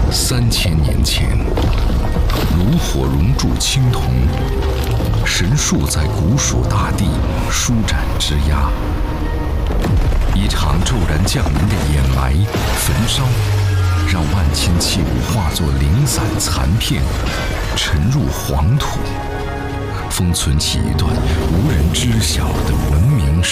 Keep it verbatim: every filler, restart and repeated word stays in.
三千年前，炉火熔铸青铜，神树在古蜀大地舒展枝桠。一场骤然降临的掩埋、焚烧，让万千器物化作零散残片，沉入黄土，封存起一段无人知晓的文明史。